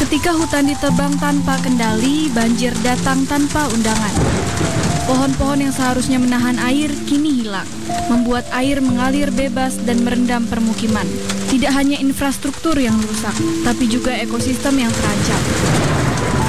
Ketika hutan ditebang tanpa kendali, banjir datang tanpa undangan. Pohon-pohon yang seharusnya menahan air kini hilang, membuat air mengalir bebas dan merendam permukiman. Tidak hanya infrastruktur yang rusak, tapi juga ekosistem yang terancam.